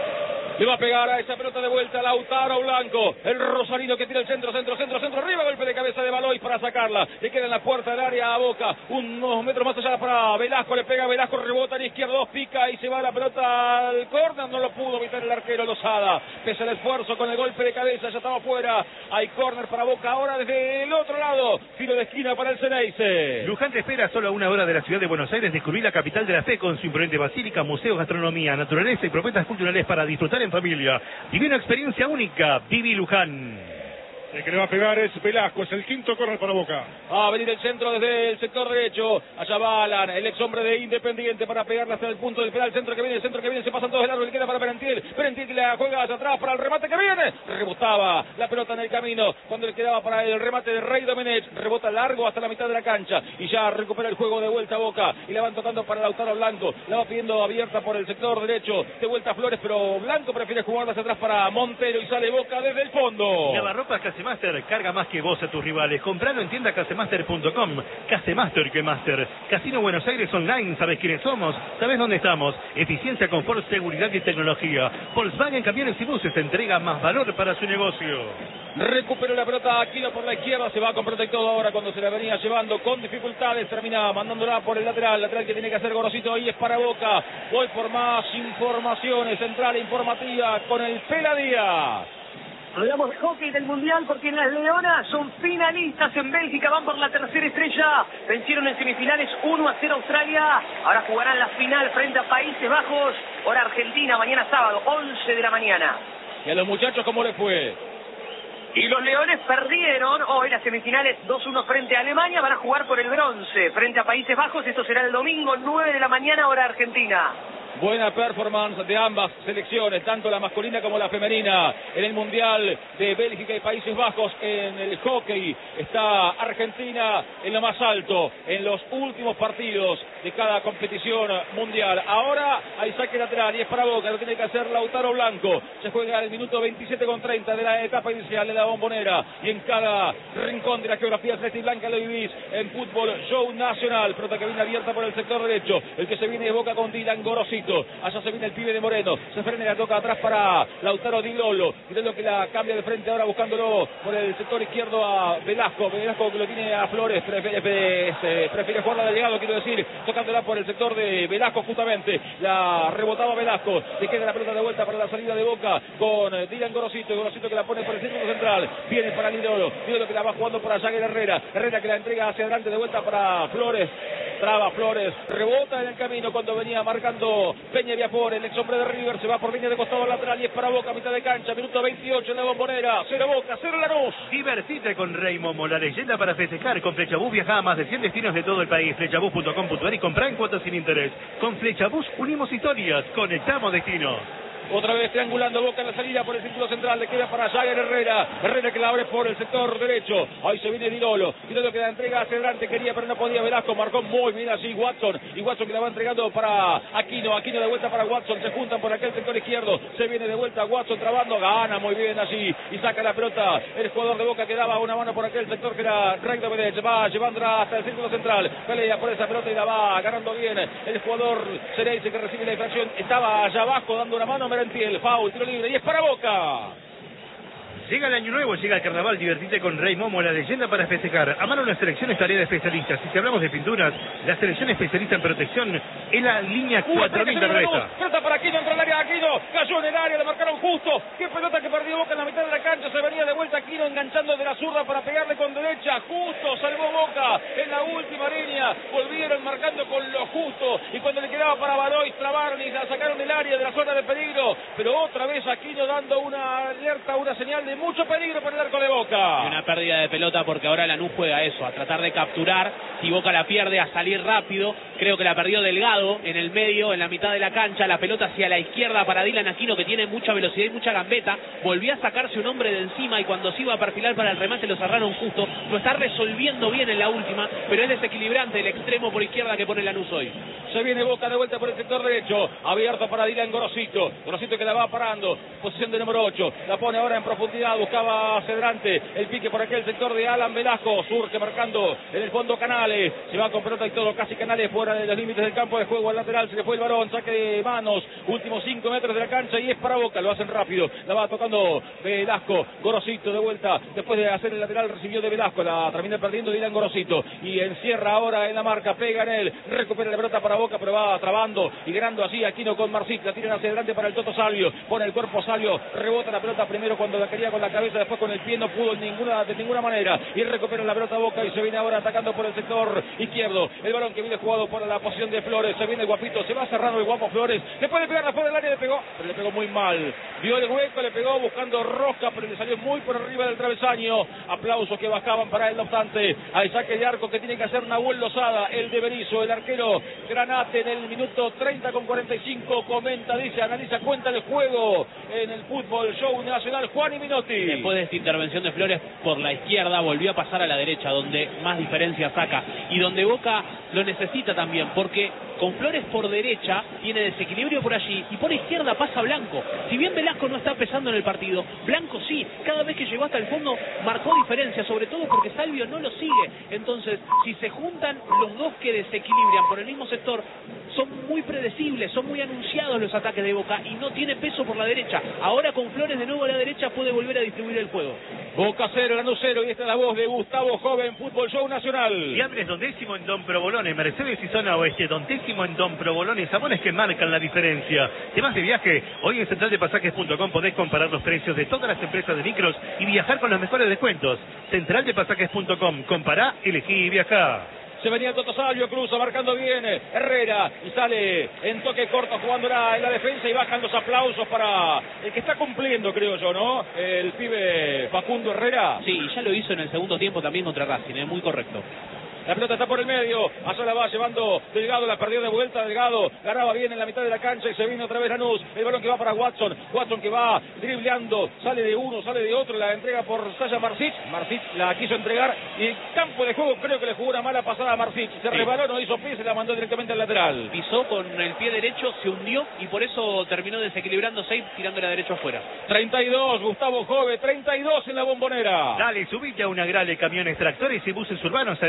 Le va a pegar a esa pelota de vuelta Lautaro Blanco, el rosarino que tira el centro, centro, centro, centro, arriba, golpe de cabeza de Baloy para sacarla, le queda en la puerta del área a Boca, unos metros más allá para Velasco, le pega Velasco, rebota en izquierda, dos, pica y se va la pelota al córner, no lo pudo evitar el arquero Lozada, pese al esfuerzo con el golpe de cabeza, ya estaba fuera, hay córner para Boca, ahora desde el otro lado, tiro de esquina para el Ceneice. Luján te espera solo a una hora de la ciudad de Buenos Aires, descubrir la capital de la fe con su imponente basílica, museos, gastronomía, naturaleza y propuestas culturales para disfrutar en familia. Viví una experiencia única. Viví Luján. El que le va a pegar es Velasco, es el quinto córner para Boca. Va a venir el centro desde el sector derecho. Allá va Alan, el ex hombre de Independiente, para pegarle hasta el punto del penal. Centro que viene, el centro que viene, se pasan todos de largo, le queda para Perentiel. Perentiel que la juega hacia atrás para el remate que viene. Rebotaba la pelota en el camino cuando le quedaba para el remate de Rey Domenech. Rebota largo hasta la mitad de la cancha y ya recupera el juego de vuelta a Boca. Y la van tocando para Lautaro Blanco. La va pidiendo abierta por el sector derecho. De vuelta a Flores, pero Blanco prefiere jugarla hacia atrás para Montero y sale Boca desde el fondo. Lavarropas Casemaster, carga más que vos a tus rivales. Compralo en tienda casemaster punto com. Casemaster que Master. Casino Buenos Aires Online. ¿Sabés quiénes somos? ¿Sabés dónde estamos? Eficiencia, confort, seguridad y tecnología. Volkswagen Camiones y Buses entrega más valor para su negocio. Recuperó la pelota Aquino por la izquierda, se va con protector ahora cuando se la venía llevando con dificultades, termina mandándola por el lateral, lateral que tiene que hacer Gorosito, y es para Boca. Voy por más informaciones, central informativa con el Pela Díaz. Hablamos de hockey del Mundial porque las Leonas son finalistas en Bélgica, van por la tercera estrella, vencieron en semifinales uno a cero Australia, ahora jugarán la final frente a Países Bajos, hora Argentina, mañana sábado, once de la mañana. ¿Y a los muchachos cómo les fue? Y los Leones perdieron hoy las semifinales dos uno frente a Alemania, van a jugar por el bronce frente a Países Bajos, esto será el domingo nueve de la mañana, hora Argentina. Buena performance de ambas selecciones, tanto la masculina como la femenina, en el Mundial de Bélgica y Países Bajos. En el hockey está Argentina en lo más alto, en los últimos partidos de cada competición mundial. Ahora hay saque lateral y es para Boca, lo tiene que hacer Lautaro Blanco. Se juega el minuto veintisiete con treinta de la etapa inicial de la Bombonera, y en cada rincón de la geografía celeste y blanca lo vivís en Fútbol Show Nacional. Pelota que viene abierta por el sector derecho, el que se viene de Boca con Dylan Gorosito. Gorosito. Allá se viene el pibe de Moreno. Se frena y la toca atrás para Lautaro Di Lolo. Di Lolo que la cambia de frente ahora buscándolo por el sector izquierdo a Velasco. Velasco que lo tiene a Flores. Prefiere, prefiere, prefiere jugarla de llegado, quiero decir. Tocándola por el sector de Velasco justamente. La rebotaba Velasco. Le queda la pelota de vuelta para la salida de Boca con Dylan Gorosito. Gorosito que la pone por el centro central. Viene para Di Lolo. Di Lolo que la va jugando para Jagger Herrera. Herrera que la entrega hacia adelante de vuelta para Flores. Traba Flores, rebota en el camino cuando venía marcando Peña Viapor, el ex hombre de River, se va por línea de costado lateral y es para Boca, mitad de cancha, minuto veintiocho en la Bombonera, cero Boca, cero Lanús. Divertite con Rey Momo, la leyenda para festejar. Con Flechabús viaja a más de cien destinos de todo el país. Flechabús punto com punto ar y compra en cuotas sin interés. Con Flechabús unimos historias, conectamos destinos. Otra vez triangulando Boca en la salida por el círculo central. Le queda para Jagger Herrera. Herrera que la abre por el sector derecho. Ahí se viene Di Lolo. Di Lolo que la entrega hacia adelante. Quería pero no podía. Velasco marcó muy bien así Watson. Y Watson que la va entregando para Aquino. Aquino de vuelta para Watson. Se juntan por aquel sector izquierdo. Se viene de vuelta Watson trabando. Gana muy bien así. Y saca la pelota. El jugador de Boca que daba una mano por aquel sector que era Recto Vélez. Va llevándola hasta el círculo central. Pelea por esa pelota y la va ganando bien. El jugador Cereise que recibe la infracción. Estaba allá abajo dando una mano. Merentiel. Foul, tiro libre y es para Boca. Llega el año nuevo, llega el carnaval, divertite con Rey Momo, la leyenda para festejar. A mano una selección es tarea de especialistas. Si hablamos de pinturas, la selección especialista en protección es la línea cuatro mil de Revesta. Pelota para Aquino, entra el área Aquino, cayó en el área, le marcaron justo. Qué pelota que perdió Boca en la mitad de la cancha, se venía de vuelta Aquino enganchando de la zurda para pegarle con derecha. Justo salvó Boca en la última línea, volvieron marcando con lo justo. Y cuando le quedaba para Barois, trabaron y la sacaron del área de la zona de peligro. Pero otra vez Aquino dando una alerta, una señal de mucho peligro por el arco de Boca. Y una pérdida de pelota porque ahora Lanús juega eso, a tratar de capturar. Si Boca la pierde, a salir rápido. Creo que la perdió Delgado en el medio, en la mitad de la cancha. La pelota hacia la izquierda para Dylan Aquino, que tiene mucha velocidad y mucha gambeta. Volvió a sacarse un hombre de encima y cuando se iba a perfilar para el remate lo cerraron justo. Lo está resolviendo bien en la última, pero es desequilibrante el extremo por izquierda que pone Lanús hoy. Se viene Boca de vuelta por el sector derecho, abierto para Dylan Gorosito. Gorosito que la va parando, posición de número ocho. La pone ahora en profundidad, buscaba hacia adelante el pique por aquel sector de Alan Velasco. Surge marcando en el fondo Canales. Se va con pelota y todo, casi Canales fuera de los límites del campo de juego. Al lateral se le fue el varón, saque de manos, últimos cinco metros de la cancha y es para Boca. Lo hacen rápido, la va tocando Velasco. Gorosito de vuelta, después de hacer el lateral recibió de Velasco, la termina perdiendo Dylan Gorosito y encierra ahora en la marca, pega en él, recupera la pelota para Boca, pero va trabando y ganando así Aquino con Marcit. La tiran hacia adelante para el Toto Salvio, pone el cuerpo Salvio, rebota la pelota primero cuando la quería con la cabeza, después con el pie no pudo ninguna, de ninguna manera y recupera la pelota Boca y se viene ahora atacando por el sector izquierdo. El balón que viene jugado por la posición de Flores, se viene el guapito, se va cerrando el guapo Flores, le puede pegar afuera del área, le pegó, pero le pegó muy mal, dio el hueco, le pegó buscando rosca, pero le salió muy por arriba del travesaño. Aplausos que bajaban para él, no obstante, al saque de arco que tiene que hacer Nahuel Lozada, el de Berizzo, el arquero Granate en el minuto treinta con cuarenta y cinco, comenta, dice, analiza, cuenta el juego en el fútbol show nacional. Juan y Minotti. Después de esta intervención de Flores por la izquierda, volvió a pasar a la derecha, donde más diferencia saca y donde Boca lo necesita también, porque con Flores por derecha tiene desequilibrio por allí y por izquierda pasa Blanco. Si bien Velasco no está pesando en el partido, Blanco sí, cada vez que llegó hasta el fondo marcó diferencia, sobre todo porque Salvio no lo sigue. Entonces, si se juntan los dos que desequilibran por el mismo sector, son muy predecibles, son muy anunciados los ataques de Boca y no tiene peso por la derecha. Ahora con Flores de nuevo a la derecha puede volver a distribuir el juego. Boca cero, Lanús cero, y esta es la voz de Gustavo Joven, Fútbol Show Nacional. Fiambres Dondécimo en Don Provolone, Mercedes y Zona Oeste, Dondécimo en Don Provolone, sabores que marcan la diferencia. Temas de viaje, hoy en central de pasajes punto com podés comparar los precios de todas las empresas de micros y viajar con los mejores descuentos. central de pasajes punto com, compará, elegí y viajá. Se venía Toto Salvio, cruza, marcando bien Herrera y sale en toque corto jugándola en la defensa y bajan los aplausos para el que está cumpliendo, creo yo, ¿no? El pibe Facundo Herrera. Sí, ya lo hizo en el segundo tiempo también contra Racing, es muy correcto. La pelota está por el medio, allá la va llevando Delgado, la perdió de vuelta Delgado, ganaba bien en la mitad de la cancha y se vino otra vez Lanús, el balón que va para Watson, Watson que va dribleando, sale de uno, sale de otro, la entrega por Sasha Marcich, Marcich la quiso entregar y en campo de juego creo que le jugó una mala pasada a Marcich, se sí. rebaló, no hizo pie, se la mandó directamente al lateral. Pisó con el pie derecho, se hundió y por eso terminó desequilibrándose y tirando la derecha afuera. treinta y dos, Gustavo Jove, treinta y dos en la Bombonera. Dale, subite a una Grale, camiones, tractores y buses urbanos, a Grale siempre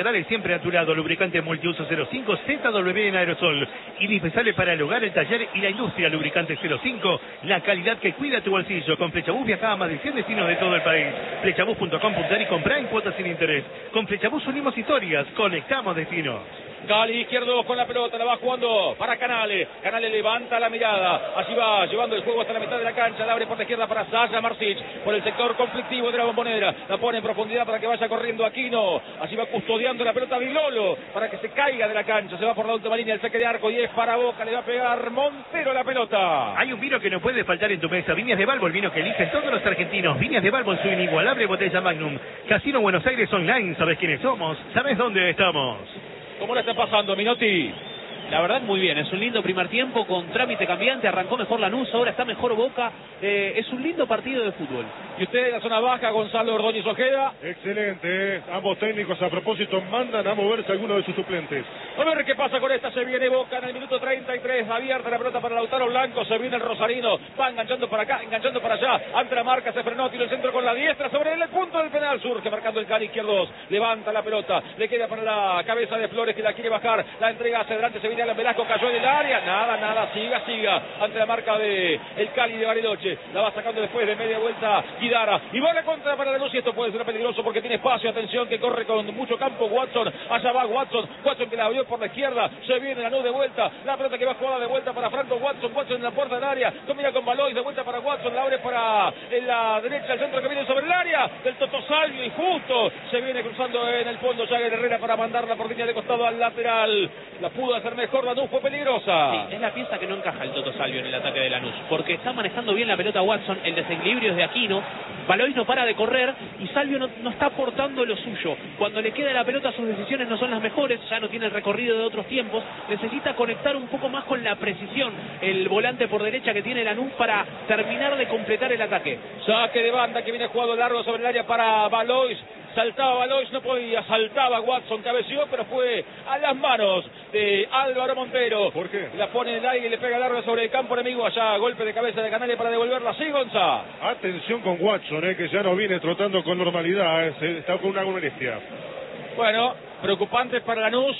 siempre a tu lado. Lubricante multiuso cero cinco, Z W en aerosol. Indispensable para el hogar, el taller y la industria. Lubricante cero cinco, la calidad que cuida tu bolsillo. Con Flechabús viaja a más de cien destinos de todo el país. Flechabús punto com punto ar y compra en cuotas sin interés. Con Flechabús unimos historias, conectamos destinos. Cali izquierdo con la pelota, la va jugando para Canale. Canale levanta la mirada, así va llevando el juego hasta la mitad de la cancha. La abre por la izquierda para Sasha Marsic, por el sector conflictivo de la Bombonera. La pone en profundidad para que vaya corriendo Aquino. Así va custodiando la pelota Vilolo para que se caiga de la cancha. Se va por la última línea el saque de arco y es para Boca. Le va a pegar Montero la pelota. Hay un vino que no puede faltar en tu mesa. Viñas de Balbo, el vino que eligen todos los argentinos. Viñas de Balbo en su inigualable botella Magnum. Casino Buenos Aires Online. ¿Sabes quiénes somos? ¿Sabes dónde estamos? ¿Cómo la está pasando, Minotti? La verdad muy bien, es un lindo primer tiempo con trámite cambiante, arrancó mejor Lanús, ahora está mejor Boca, eh, es un lindo partido de fútbol. Y usted en la zona baja, Gonzalo Ordóñez Ojeda. Excelente, ¿eh? Ambos técnicos a propósito mandan a moverse alguno de sus suplentes. A ver qué pasa con esta, se viene Boca en el minuto treinta y tres, abierta la pelota para Lautaro Blanco, se viene el Rosarino, va enganchando para acá, enganchando para allá, ante la marca, se frenó, tiro el centro con la diestra, sobre él el punto del penal, surge marcando el Cali izquierdo, levanta la pelota, le queda para la cabeza de Flores que la quiere bajar, la entrega hacia adelante, se viene Alan Velasco, cayó en el área, nada, nada, siga, siga, ante la marca de el Cali de Bariloche, la va sacando después de media vuelta Guidara, y va a la contra para Lanús y esto puede ser peligroso porque tiene espacio, atención que corre con mucho campo Watson, allá va Watson, Watson que la abrió por la izquierda, se viene Lanús de vuelta, la pelota que va jugada de vuelta para Franco Watson, Watson en la puerta del área, domina con Balois, de vuelta para Watson, la abre para en la derecha, el centro que viene sobre el área, del Toto Salvio y justo se viene cruzando en el fondo Jagger Herrera para mandarla por línea de costado al lateral, la pudo hacer mejor, Lanús fue peligrosa. Sí, es la pieza que no encaja el Toto Salvio en el ataque de Lanús, porque está manejando bien la pelota Watson, el desequilibrio es de Aquino, Balois no para de correr y Salvio no, no está aportando lo suyo. Cuando le queda la pelota sus decisiones no son las mejores, ya no tiene el recorrido de otros tiempos, necesita conectar un poco más con la precisión el volante por derecha que tiene Lanús para terminar de completar el ataque. Saque de banda que viene jugado largo sobre el área para Balois. Saltaba Balois, no podía, saltaba Watson, cabeció, pero fue a las manos de Álvaro Montero. ¿Por qué? La pone en el aire y le pega largo sobre el campo enemigo, allá golpe de cabeza de Canale para devolverla. Sí, Gonza. Atención con Watson, eh, que ya no viene trotando con normalidad, eh, está con una molestia. Bueno, preocupante para Lanús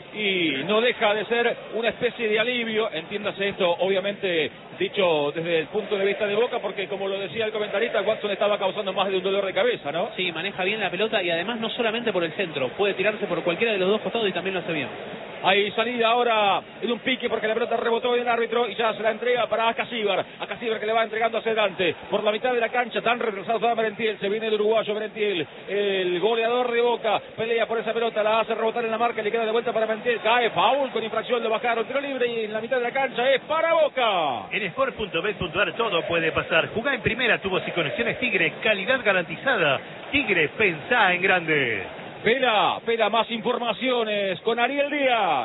y no deja de ser una especie de alivio, entiéndase esto obviamente dicho desde el punto de vista de Boca, porque como lo decía el comentarista, Watson estaba causando más de un dolor de cabeza, ¿no? Sí, maneja bien la pelota y además no solamente por el centro, puede tirarse por cualquiera de los dos costados y también lo hace bien. Hay salida ahora en un pique porque la pelota rebotó en el árbitro y ya se la entrega para Acasíbar. Acasíbar que le va entregando hacia adelante. Por la mitad de la cancha, tan retrasado está Merentiel. Se viene el uruguayo Merentiel, el goleador de Boca. Pelea por esa pelota, la hace rebotar en la marca, le queda de vuelta para Merentiel. Cae, foul con infracción, lo bajaron. Tiro libre y en la mitad de la cancha es para Boca. En sport punto bet punto ar todo puede pasar. Jugá en primera, tubos y conexiones Tigre, calidad garantizada. Tigre, pensá en grande. Pela, Pela, más informaciones con Ariel Díaz.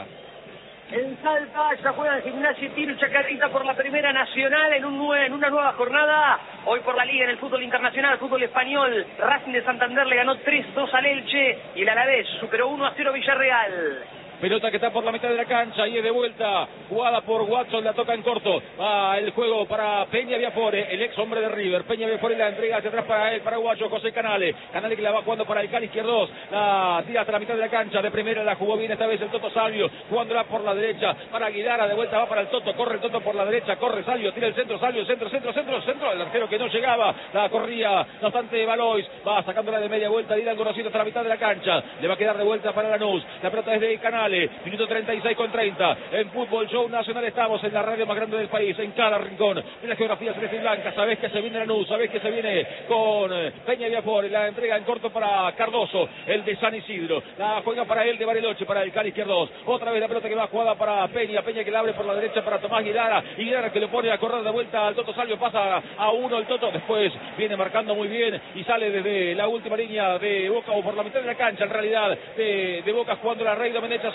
En Salta ya juega el Gimnasia y Tiro Chacarita por la Primera Nacional en, un nue en una nueva jornada. Hoy por la Liga en el fútbol internacional, fútbol español. Racing de Santander le ganó tres dos al Elche y el Alavés superó uno a cero Villarreal. Pelota que está por la mitad de la cancha y es de vuelta, jugada por Watson, la toca en corto, va el juego para Peña Viafore, el ex hombre de River. Peña Viafore la entrega hacia atrás para el paraguayo José Canale, Canale que la va jugando para el Cali izquierdo, la tira hasta la mitad de la cancha, de primera la jugó bien esta vez el Toto Salvio, jugándola por la derecha para Guidara, de vuelta va para el Toto, corre el Toto por la derecha, corre Salvio, tira el centro, Salvio, centro, centro, centro, centro, el arquero que no llegaba, la corría, no obstante Balois, va sacándola de media vuelta, Dylan conocido hasta la mitad de la cancha, le va a quedar de vuelta para Lanús, la pelota es de Canale. Minuto treinta y seis con treinta. En Fútbol Show Nacional estamos en la radio más grande del país, en cada rincón de la geografía celeste y blanca. Sabés que se viene Lanús, sabés que se viene con Peña Viafore. La entrega en corto para Cardoso, el de San Isidro. La juega para él de Bariloche, para el Cali izquierdo. Otra vez la pelota que va jugada para Peña. Peña que la abre por la derecha para Tomás Guidara. Y Guidara que le pone a correr de vuelta al Toto Salvio. Pasa a uno el Toto. Después viene marcando muy bien y sale desde la última línea de Boca o por la mitad de la cancha en realidad de, de Boca jugando la Rey Domenech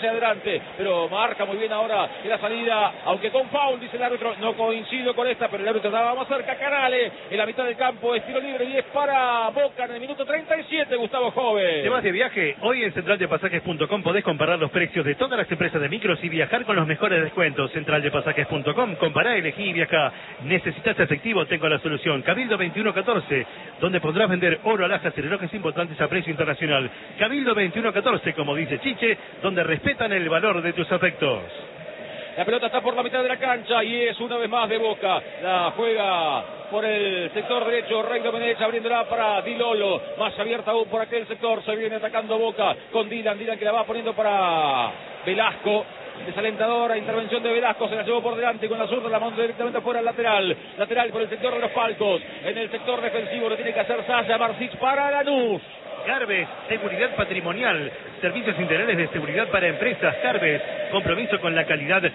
hacia adelante, pero marca muy bien ahora en la salida, aunque con foul, dice el árbitro. No coincido con esta, pero el árbitro estaba más cerca. Canale en la mitad del campo, es tiro libre y es para Boca en el minuto treinta y siete, Gustavo Joven. ¿Te vas de viaje? Hoy en central de pasajes punto com podés comparar los precios de todas las empresas de micros y viajar con los mejores descuentos. central de pasajes punto com, compará, elegí y viajá. ¿Necesitas efectivo? Tengo la solución. Cabildo veintiuno catorce, donde podrás vender oro, alhajas y relojes importantes a precio internacional. Cabildo veintiuno catorce, como dice Chiche, donde respetan el valor de tus afectos. La pelota está por la mitad de la cancha y es una vez más de Boca. La juega por el sector derecho Rey Domenech, abriéndola para Di Lolo. Más abierta aún por aquel sector. Se viene atacando Boca con Dylan. Dylan que la va poniendo para Velasco. Desalentadora intervención de Velasco, se la llevó por delante con la zurda, la manda directamente fuera al lateral. Lateral por el sector de los palcos. En el sector defensivo lo tiene que hacer Sasha Marsic para Lanús. Garbes, seguridad patrimonial, servicios integrales de seguridad para empresas. Garbes, compromiso con la calidad